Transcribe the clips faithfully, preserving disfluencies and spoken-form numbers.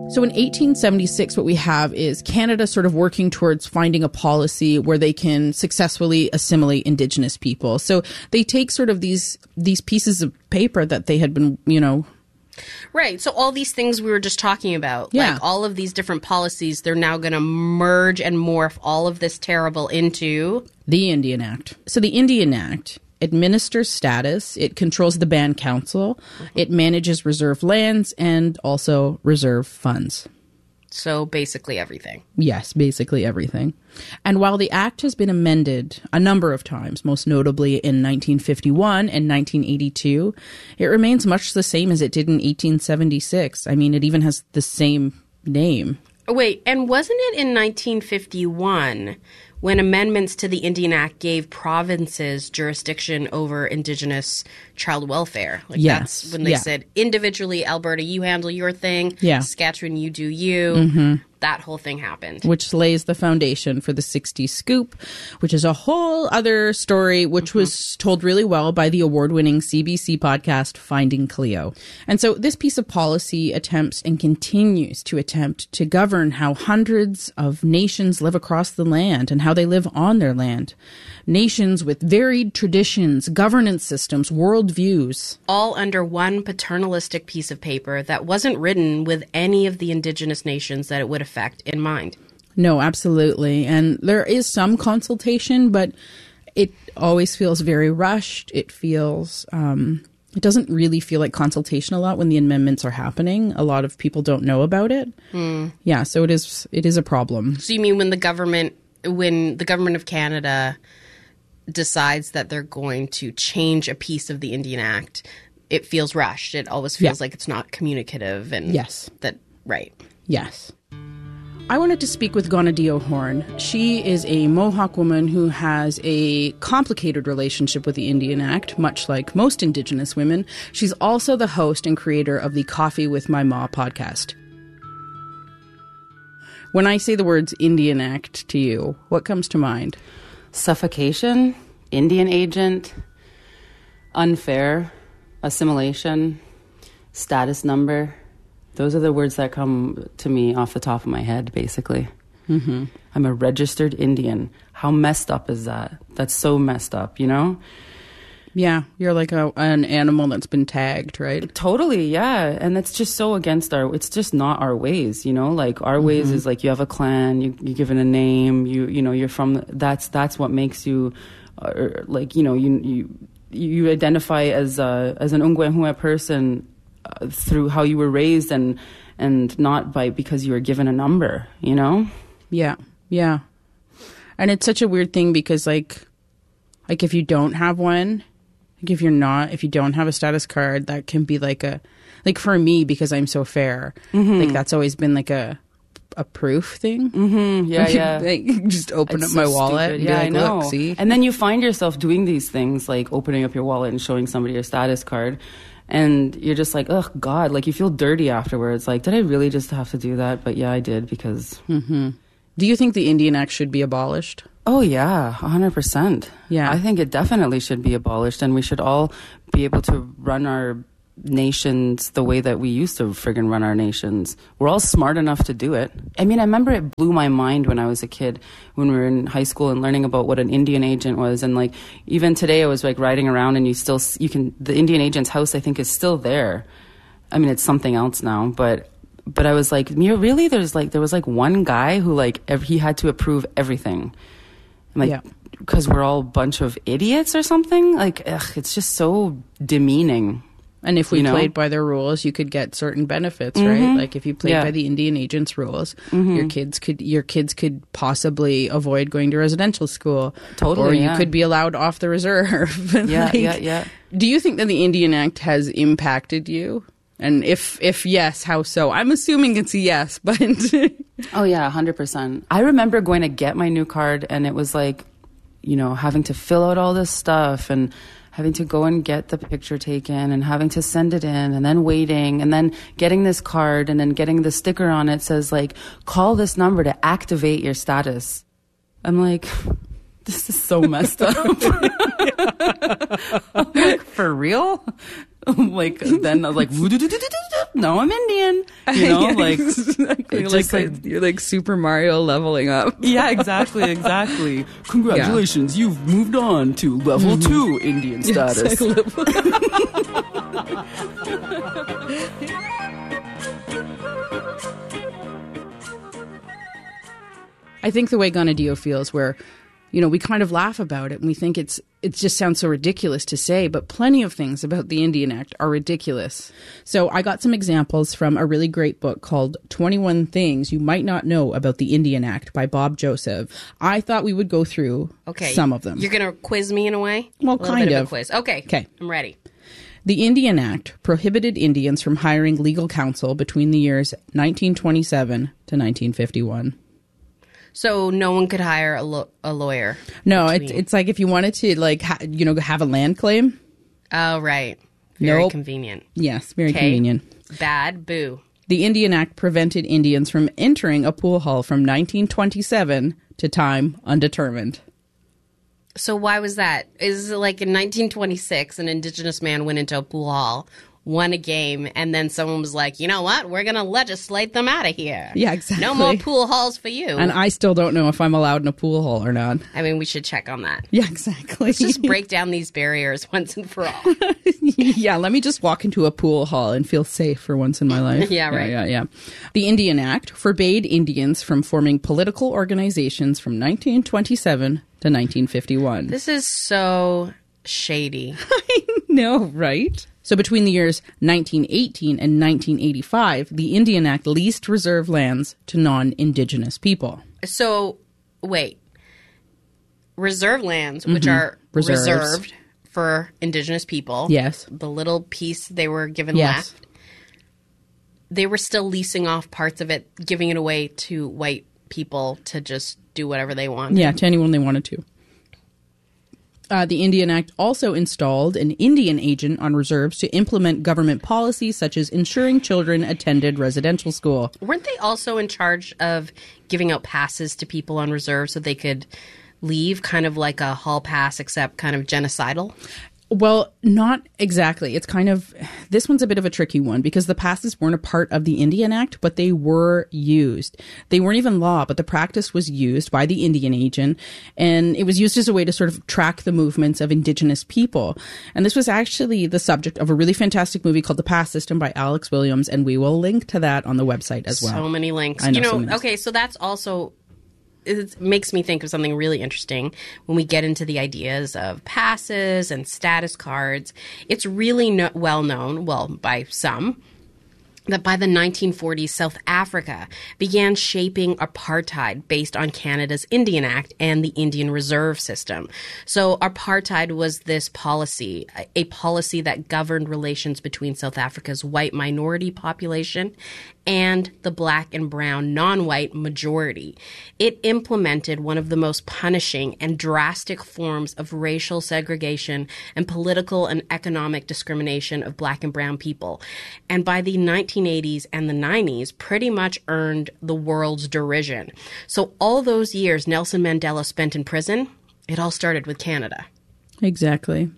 So in eighteen seventy-six, what we have is Canada sort of working towards finding a policy where they can successfully assimilate Indigenous people. So they take sort of these these pieces of paper that they had been, you know... Right. So all these things we were just talking about, Yeah. like all of these different policies, they're now going to merge and morph all of this terrible into... The Indian Act. So the Indian Act administers status, it controls the Band Council, mm-hmm. it manages reserve lands, and also reserve funds. So basically everything. Yes, basically everything. And while the Act has been amended a number of times, most notably in nineteen fifty-one and nineteen eighty-two, it remains much the same as it did in eighteen seventy-six. I mean, it even has the same name. Wait, and wasn't it in nineteen fifty-one when amendments to the Indian Act gave provinces jurisdiction over Indigenous child welfare? Like Yes. That's when they Yeah. said, individually, Alberta, you handle your thing. Yeah. Saskatchewan, you do you. Mm-hmm. That whole thing happened. Which lays the foundation for the sixties Scoop, which is a whole other story, which mm-hmm. was told really well by the award-winning C B C podcast Finding Cleo. And so this piece of policy attempts and continues to attempt to govern how hundreds of nations live across the land and how they live on their land. Nations with varied traditions, governance systems, worldviews. All under one paternalistic piece of paper that wasn't written with any of the Indigenous nations that it would affect in mind. No, absolutely. And there is some consultation, but it always feels very rushed. It feels, um, it doesn't really feel like consultation a lot when the amendments are happening. A lot of people don't know about it. Mm. Yeah, so it is, it is a problem. So you mean when the government, when the government of Canada decides that they're going to change a piece of the Indian Act, it feels rushed. It always feels yeah. like it's not communicative and yes. that, right. Yes. I wanted to speak with Gonadio Horn. She is a Mohawk woman who has a complicated relationship with the Indian Act, much like most Indigenous women. She's also the host and creator of the Coffee with My Ma podcast. When I say the words Indian Act to you, what comes to mind? Suffocation, Indian agent, unfair, assimilation, status number. Those are the words that come to me off the top of my head, basically. Mm-hmm. I'm a registered Indian. How messed up is that? That's so messed up, you know? Yeah, you're like a, an animal that's been tagged, right? Totally, yeah. And it's just so against our, it's just not our ways, you know? Like our mm-hmm. ways is like you have a clan, you, you're given a name, you you know, you're from, that's that's what makes you, uh, like, you know, you you you identify as a, as an Ungwehua person uh, through how you were raised and and not by because you were given a number, you know? Yeah, yeah. And it's such a weird thing because like, like if you don't have one, like if you're not, if you don't have a status card, that can be like a, like for me, because I'm so fair, mm-hmm. like that's always been like a, a proof thing. Mm-hmm. Yeah, yeah. Like just open it's up my so wallet stupid. and yeah, be like, I know. look, see? And then you find yourself doing these things like opening up your wallet and showing somebody your status card. And you're just like, oh, God, like you feel dirty afterwards. Like, did I really just have to do that? But yeah, I did because... Mm-hmm. Do you think the Indian Act should be abolished? Oh, yeah, one hundred percent. Yeah. I think it definitely should be abolished, and we should all be able to run our nations the way that we used to friggin' run our nations. We're all smart enough to do it. I mean, I remember it blew my mind when I was a kid, when we were in high school and learning about what an Indian agent was. And like, even today I was like riding around and you still, you can, the Indian agent's house I think is still there. I mean, it's something else now, but... But I was like, really? There's like, there was like one guy who like, ev- he had to approve everything. Like, yeah. because we're all a bunch of idiots or something? Like, ugh, it's just so demeaning. And if we you know? played by their rules, you could get certain benefits, mm-hmm. right? Like if you played yeah. by the Indian agent's rules, mm-hmm. your kids could your kids could possibly avoid going to residential school. Totally, or you yeah. could be allowed off the reserve. yeah, like, yeah, yeah. Do you think that the Indian Act has impacted you? And if if yes, how so? I'm assuming it's a yes, but... Oh, yeah, one hundred percent. I remember going to get my new card, and it was like, you know, having to fill out all this stuff and having to go and get the picture taken and having to send it in and then waiting and then getting this card and then getting the sticker on it says, like, call this number to activate your status. I'm like... This is so messed up. I'm like, for real? like then I was like, no, I'm Indian. You know, Yeah, like, exactly. it's like, just like, you're like Super Mario leveling up. yeah, exactly, exactly. Congratulations, you've moved on to level Mm-hmm. two Indian status. I think the way Ganadio feels, where, you know, we kind of laugh about it and we think it's it just sounds so ridiculous to say, but plenty of things about the Indian Act are ridiculous. So I got some examples from a really great book called twenty-one Things You Might Not Know About the Indian Act by Bob Joseph. I thought we would go through Okay. some of them. You're going to quiz me in a way? Well, a little kind bit of. of a quiz. Okay. Okay. I'm ready. The Indian Act prohibited Indians from hiring legal counsel between the years nineteen twenty-seven to nineteen fifty-one. So no one could hire a, lo- a lawyer. No, between- it's it's like if you wanted to, like, ha- you know, have a land claim. Oh, right. Very Nope. convenient. Yes, very Okay. convenient. Bad. Boo. The Indian Act prevented Indians from entering a pool hall from nineteen twenty-seven to time undetermined. So why was that? Is it like in nineteen twenty-six, an Indigenous man went into a pool hall, won a game, and then someone was like, you know what? We're going to legislate them out of here. Yeah, exactly. No more pool halls for you. And I still don't know if I'm allowed in a pool hall or not. I mean, we should check on that. Yeah, exactly. Let's just break down these barriers once and for all. Yeah, let me just walk into a pool hall and feel safe for once in my life. Yeah, right. Yeah, yeah, yeah. The Indian Act forbade Indians from forming political organizations from nineteen twenty-seven to nineteen fifty-one. This is so shady. No, right? So between the years nineteen eighteen and nineteen eighty-five, the Indian Act leased reserve lands to non-Indigenous people. So, wait. Reserve lands, which are Reserves. reserved for Indigenous people. Yes. The little piece they were given Yes. left. They were still leasing off parts of it, giving it away to white people to just do whatever they want. Yeah, to anyone they wanted to. Uh, the Indian Act also installed an Indian agent on reserves to implement government policies such as ensuring children attended residential school. Weren't they also in charge of giving out passes to people on reserve so they could leave, kind of like a hall pass, except kind of genocidal? Well, not exactly. It's kind of, this one's a bit of a tricky one because the passes weren't a part of the Indian Act, but they were used. They weren't even law, but the practice was used by the Indian agent, and it was used as a way to sort of track the movements of Indigenous people. And this was actually the subject of a really fantastic movie called The Pass System by Alex Williams, and we will link to that on the website as well. So many links. I know, you know, so many links. okay, so that's also, it makes me think of something really interesting when we get into the ideas of passes and status cards. It's really no, well known, well, by some, that by the nineteen forties, South Africa began shaping apartheid based on Canada's Indian Act and the Indian Reserve System. So apartheid was this policy, a policy that governed relations between South Africa's white minority population and the black and brown non-white majority. It implemented one of the most punishing and drastic forms of racial segregation and political and economic discrimination of black and brown people. And by the nineteen eighties and the nineties, pretty much earned the world's derision. So all those years Nelson Mandela spent in prison, it all started with Canada. Exactly.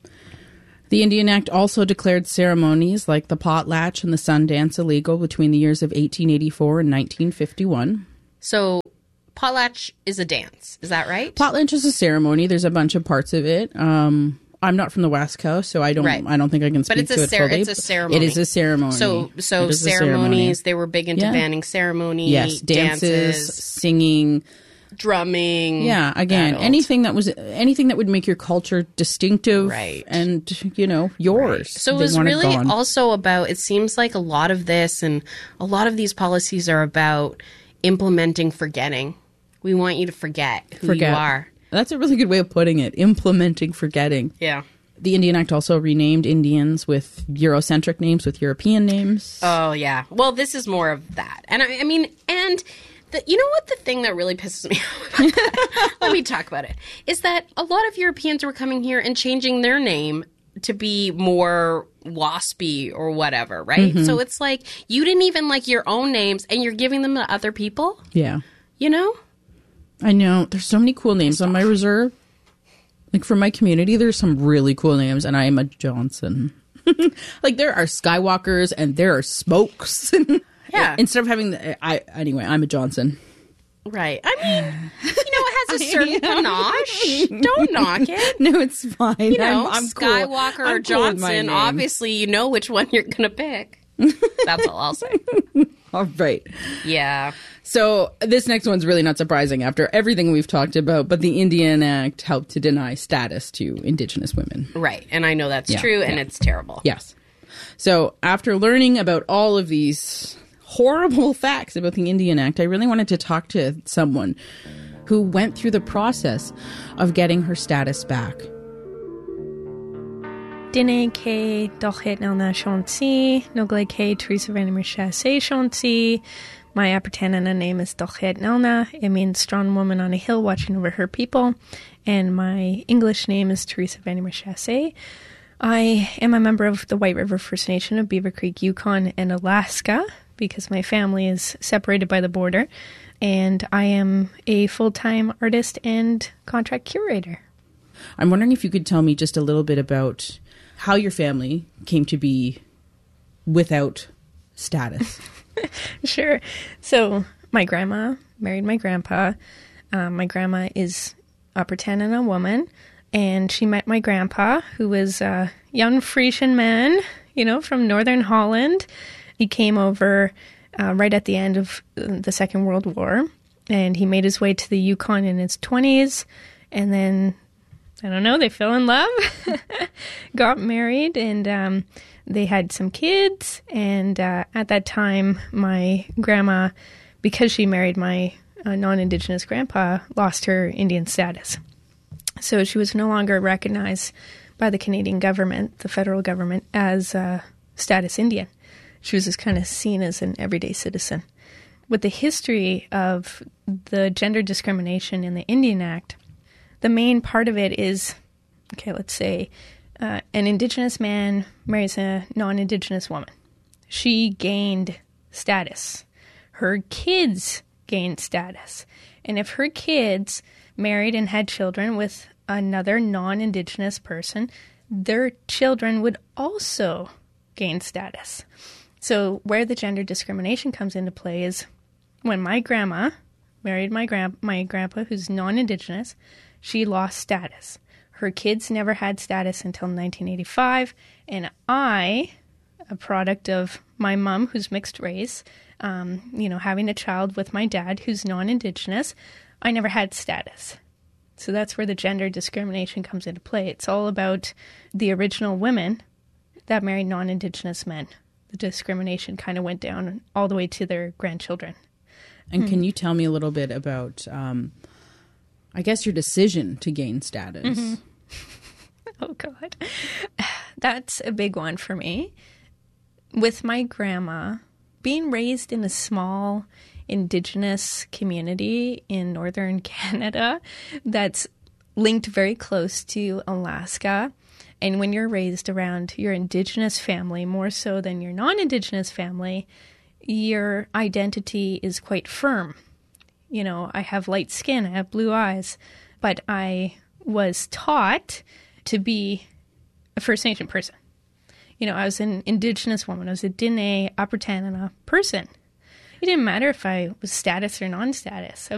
The Indian Act also declared ceremonies like the potlatch and the sun dance illegal between the years of eighteen eighty-four and nineteen fifty-one. So potlatch is a dance, is that right? Potlatch is a ceremony. There's a bunch of parts of it. Um, I'm not from the West Coast, so I don't. Right. I don't think I can speak But it's to a it cer- fully. it's a ceremony. It is a ceremony. So, so It is a ceremonies, ceremony. they were big into Yeah. banning ceremony, Yes, dances, dances, singing. drumming. Yeah, again, adult. anything that was anything that would make your culture distinctive, Right. and you know yours. So it They was want really gone. also about, it seems like a lot of this and a lot of these policies are about implementing forgetting. We want you to forget who Forget. you are. That's a really good way of putting it. Implementing forgetting. Yeah. The Indian Act also renamed Indians with Eurocentric names, with European names. Oh, yeah. Well, this is more of that. And I, I mean, and the, you know what the thing that really pisses me off? Let me talk about it. Is that a lot of Europeans were coming here and changing their name to be more waspy or whatever, right? Mm-hmm. So it's like you didn't even like your own names and you're giving them to other people, Yeah. you know? I know. There's so many cool names on my reserve. Like for my community, there's some really cool names, and I am a Johnson. Like there are Skywalkers and there are Smokes. Yeah. Instead of having the, I anyway, I'm a Johnson. Right. I mean, you know, it has a certain panache. Don't knock it. No, it's fine. You know, I'm, I'm Skywalker cool. or I'm cool with my Johnson, name. obviously you know which one you're going to pick. That's all I'll say. All right. Yeah. So this next one's really not surprising after everything we've talked about, but the Indian Act helped to deny status to Indigenous women. Right. And I know that's Yeah, true, and yeah. it's terrible. Yes. So after learning about all of these horrible facts about the Indian Act, I really wanted to talk to someone who went through the process of getting her status back. Dine ke dochet nelna shansi, nogle ke Teresa Vandermeer shansi. My Apertanana name is Dochet Nelna. It means strong woman on a hill watching over her people. And my English name is Teresa Vandermeer. I am a member of the White River First Nation of Beaver Creek, Yukon, and Alaska, because my family is separated by the border. And I am a full-time artist and contract curator. I'm wondering if you could tell me just a little bit about how your family came to be without status. Sure. So my grandma married my grandpa. Um, my grandma is Upper Tanana woman, and she met my grandpa, who was a young Frisian man, you know, from Northern Holland. He came over uh, right at the end of the Second World War, and he made his way to the Yukon in his twenties, and then, I don't know, they fell in love, got married, and um, they had some kids. And uh, at that time, my grandma, because she married my uh, non-Indigenous grandpa, lost her Indian status. So she was no longer recognized by the Canadian government, the federal government, as a status Indian. She was just kind of seen as an everyday citizen. With the history of the gender discrimination in the Indian Act, the main part of it is, okay, let's say uh, an Indigenous man marries a non-Indigenous woman. She gained status. Her kids gained status. And if her kids married and had children with another non-Indigenous person, their children would also gain status. So where the gender discrimination comes into play is when my grandma married my grand my grandpa, who's non-Indigenous, she lost status. Her kids never had status until nineteen eighty-five, and I, a product of my mom, who's mixed race, um, you know, having a child with my dad, who's non-Indigenous, I never had status. So that's where the gender discrimination comes into play. It's all about the original women that married non-Indigenous men. The discrimination kind of went down all the way to their grandchildren. And can you tell me a little bit about, um, I guess, your decision to gain status? Mm-hmm. Oh, God. That's a big one for me. With my grandma, being raised in a small Indigenous community in northern Canada that's linked very close to Alaska, and when you're raised around your Indigenous family more so than your non-Indigenous family, your identity is quite firm. You know, I have light skin, I have blue eyes, but I was taught to be a First Nation person. You know, I was an Indigenous woman. I was a Dine, Upper Tanana person. It didn't matter if I was status or non-status. I